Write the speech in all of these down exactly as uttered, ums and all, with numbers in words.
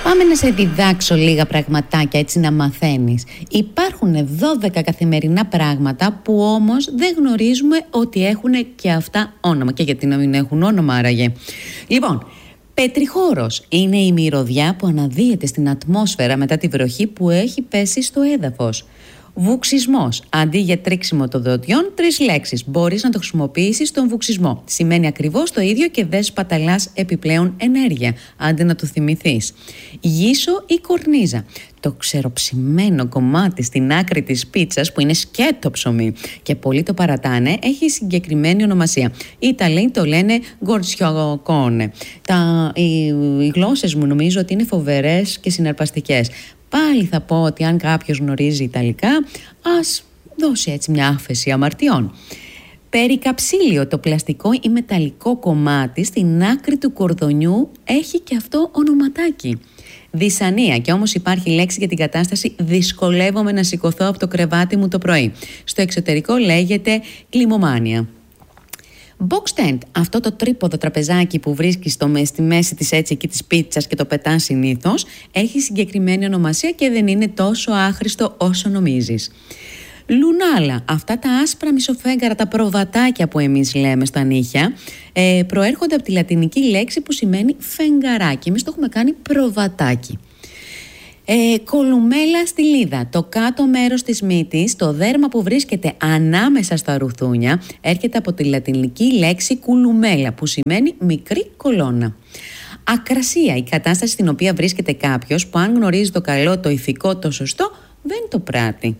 Πάμε να σε διδάξω λίγα πραγματάκια, έτσι να μαθαίνεις. Υπάρχουν δώδεκα καθημερινά πράγματα που όμως δεν γνωρίζουμε ότι έχουν και αυτά όνομα. Και γιατί να μην έχουν όνομα άραγε? Λοιπόν, πετριχώρος είναι η μυρωδιά που αναδύεται στην ατμόσφαιρα μετά τη βροχή που έχει πέσει στο έδαφος. Βουξισμός. Αντί για τρίξιμο των δοντιών, τρεις λέξεις. Μπορείς να το χρησιμοποιήσεις στον βουξισμό. Σημαίνει ακριβώς το ίδιο και δεν σπαταλάς επιπλέον ενέργεια. Άντε να το θυμηθείς. Γύσο ή κορνίζα. Το ξεροψημένο κομμάτι στην άκρη της πίτσας που είναι σκέτο ψωμί και πολλοί το παρατάνε έχει συγκεκριμένη ονομασία. Οι Ιταλοί το λένε γκορτσιοκόνε. Τα, οι, οι γλώσσες μου νομίζω ότι είναι φοβερές και συναρπαστικές. Πάλι θα πω ότι αν κάποιος γνωρίζει Ιταλικά, ας δώσει έτσι μια άφεση αμαρτιών. Περικαψίλιο, το πλαστικό ή μεταλλικό κομμάτι στην άκρη του κορδονιού, έχει και αυτό ονοματάκι. Δυσανία, και όμως υπάρχει λέξη για την κατάσταση δυσκολεύομαι να σηκωθώ από το κρεβάτι μου το πρωί. Στο εξωτερικό λέγεται κλιμωμάνια. Box tent, αυτό το τρίποδο τραπεζάκι που βρίσκεις στο, στη μέση της έτσι εκεί της πίτσας και το πετάς συνήθως, έχει συγκεκριμένη ονομασία και δεν είναι τόσο άχρηστο όσο νομίζεις. Λουνάλα, αυτά τα άσπρα μισοφέγγαρα, τα προβατάκια που εμείς λέμε στα νύχια, ε, προέρχονται από τη λατινική λέξη που σημαίνει φεγγαράκι. Εμείς το έχουμε κάνει προβατάκι. Ε, κολουμέλα στυλίδα, το κάτω μέρος της μύτης, το δέρμα που βρίσκεται ανάμεσα στα ρουθούνια, έρχεται από τη λατινική λέξη κουλουμέλα που σημαίνει μικρή κολόνα. Ακρασία, η κατάσταση στην οποία βρίσκεται κάποιος που αν γνωρίζει το καλό, το ηθικό, το σωστό, δεν το πράττει.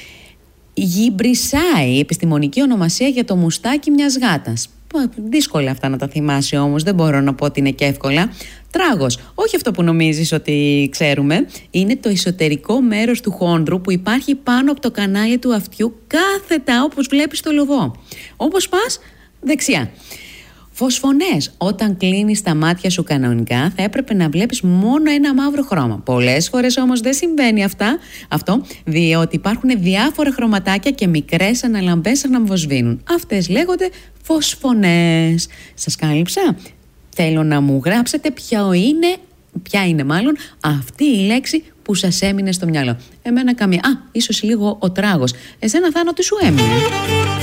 Γυμπρισάι, επιστημονική ονομασία για το μουστάκι μιας γάτας. Δύσκολα αυτά να τα θυμάσαι όμως, δεν μπορώ να πω ότι είναι και εύκολα. Τράγος, όχι αυτό που νομίζεις ότι ξέρουμε, είναι το εσωτερικό μέρος του χόνδρου που υπάρχει πάνω από το κανάλι του αυτιού, κάθετα όπως βλέπεις το λοβό. Όπως πας, δεξιά. Φωσφωνές, όταν κλείνεις τα μάτια σου κανονικά θα έπρεπε να βλέπεις μόνο ένα μαύρο χρώμα. Πολλές φορές όμως δεν συμβαίνει αυτά, αυτό, διότι υπάρχουν διάφορα χρωματάκια και μικρές αναλαμπές αναμβοσβήνουν. Αυτές λέγονται φωσφωνές. Σας κάλυψα? Θέλω να μου γράψετε ποια είναι, ποια είναι μάλλον αυτή η λέξη που σας έμεινε στο μυαλό. Εμένα καμία. Α, ίσως λίγο ο τράγος. Εσένα Θάνο τι σου έμεινε?